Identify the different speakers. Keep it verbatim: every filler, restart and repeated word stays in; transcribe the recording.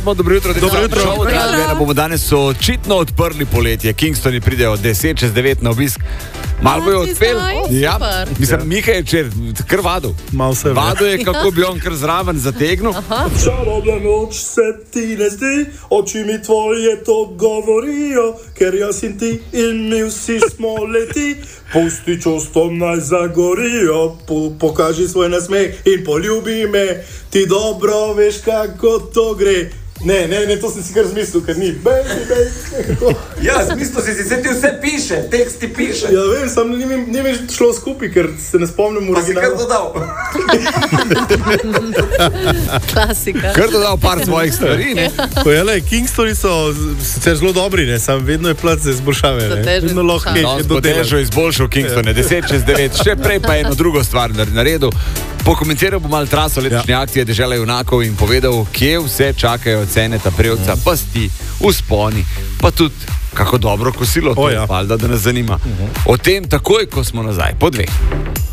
Speaker 1: Dobro jutro,
Speaker 2: Dobro jutro.
Speaker 1: Dobro jutro. Bomo danes očitno odprli poletje. Kingstoni pridejo deset čez devet na obisk. Malo bojo odpeli. Ja. Mislim, Miha je včer kar vado.
Speaker 2: Mal se
Speaker 1: vado je, kako bi on kar zraven zategnil.
Speaker 3: Čarobna noč se ti ne zdi, oči mi tvoje to govorijo, ker jaz in ti in mi vsi smo leti. Pusti čustom naj zagorijo, po, pokaži svoj nasmeh in poljubi me, ti dobro veš, kako to gre. Ne, ne, ne, to sem si kar zmislil, ker ni. Baby, baby.
Speaker 4: Ja, zmislil si si, se ti vse piše, tekst ti piše.
Speaker 3: Ja, vem, sam ni, ni mi šlo skupaj, ker se ne spomnim originala.
Speaker 4: Pa si kar dodal.
Speaker 5: Klasika.
Speaker 1: Kar dodal par svojih stvari, ne?
Speaker 2: Pojele, Kingstoni so sicer zelo dobri, ne, sam vedno je plac za izboljšave, ne. Vedno lahko je
Speaker 1: Danes
Speaker 2: do
Speaker 1: bo težo izboljšal Kingstone, deset čez devet, še prej pa eno drugo stvar naredil. Pokomentiral bo malo traso letošnje ja. akcije Dežela junakov in povedal, kje vse čakajo cene ta prevca, pasti, usponi, pa tudi kako dobro kosilo to,
Speaker 2: o, ja.
Speaker 1: valjda, da nas zanima. O tem takoj, ko smo nazaj, po dveh.